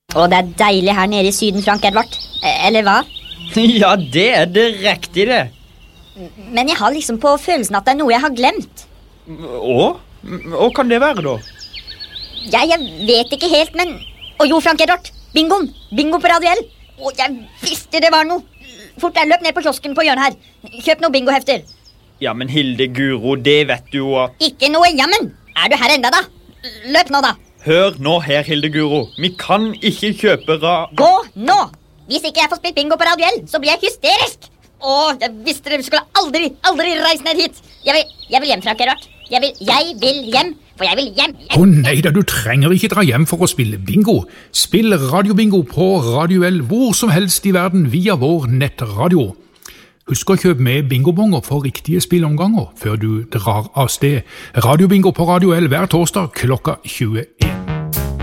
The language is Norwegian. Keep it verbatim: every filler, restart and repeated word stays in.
Og det er deilig her nede i Syden, Frank Edvard. Eller hva? Ja, det er direkte det. Men jeg har liksom på følelsen at det er noe jeg har glemt. Å? Hva kan det være da? Ja, jeg vet ikke helt, men... Å jo, Frank Edvard, bingoen! Bingo på Radio L! Å, jeg visste det var noe! Fort der, løp ned på kiosken på hjørnet her. Kjøp noen bingohefter. Ja, men Hilde Guro, det vet du jo at... Ikke noe jammen! Er du her enda da? Løp nå da! Hør nå her, Hilde Guro. Vi kan ikke kjøpe ra... Gå nå! Hvis ikke jeg får spilt bingo på Radio L, så blir jeg hysterisk! Åh, jeg visste dere skulle aldri, aldri reise ned hit! Jeg vil, jeg vil hjem, Frank Edvard. Jeg vil, jeg vil hjem, for jeg vil hjem, hjem. Å nei da, du trenger ikke dra hjem for å spille bingo. Spill radiobingo på Radio L hvor som helst i verden via vår nettradio. Husk å kjøpe med bingobonger for riktige spillomganger før du drar av sted. Radiobingo på Radio L hver torsdag klokka tjueen.